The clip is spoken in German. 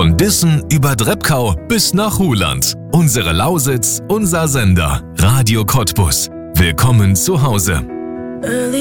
Von Dissen über Drebkau bis nach Huland. Unsere Lausitz, unser Sender. Radio Cottbus. Willkommen zu Hause.